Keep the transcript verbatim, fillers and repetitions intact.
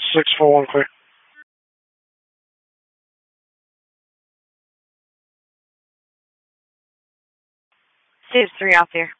six four one clear. Stage three off here.